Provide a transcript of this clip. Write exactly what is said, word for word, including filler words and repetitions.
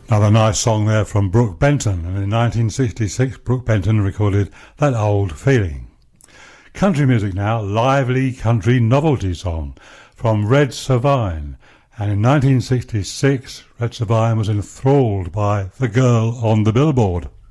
Another nice song there from Brook Benton, and in nineteen sixty-six Brook Benton recorded That Old Feeling. Country music now, lively country novelty song from Red Savine, and in nineteen sixty-six Red Savine was enthralled by The Girl on the Billboard.